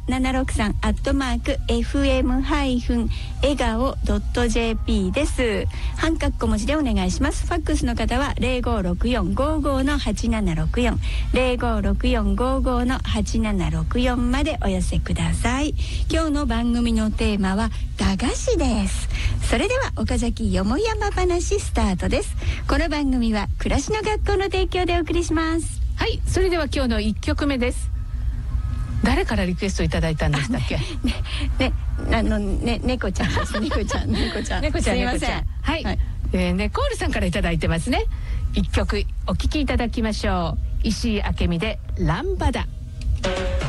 763@fm-笑顔.jp です。半角小文字でお願いします。ファックスの方は056455-8764 056455-8764までお寄せください。今日の番組のテーマは駄菓子です。それでは岡崎よもやま話スタートです。この番組は暮らしの学校の提供でお送りします。 はい、それでは今日の1曲目です。誰からリクエストいただいたんでしたっけ？ 猫ちゃんです。猫ちゃんすいません。 はい、ネコールさんからいただいてますね。1曲お聴きいただきましょう。石井明美でランバダ。